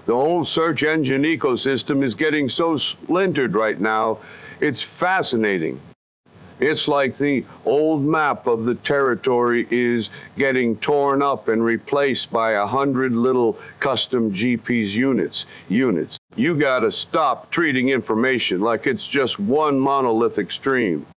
The whole search engine ecosystem is getting so splintered right now, it's fascinating. It's like the old map of the territory is getting torn up and replaced by 100 little custom GPS units. You gotta stop treating information like it's just one monolithic stream.